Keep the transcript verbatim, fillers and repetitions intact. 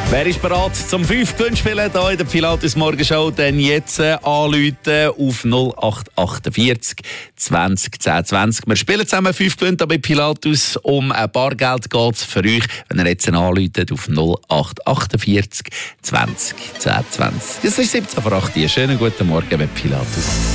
Wer ist bereit zum fünf Gewinnspielen hier in der Pilatus Morgenshow? Dann jetzt äh, anrufen auf null acht vier acht zwanzig zehn zwanzig. Wir spielen zusammen fünf Gewinne bei Pilatus. Um ein Bargeld geht es für euch, wenn ihr jetzt anruft auf null acht vier acht zwanzig zehn zwanzig. Das ist siebzehn vor acht. Schönen guten Morgen bei Pilatus.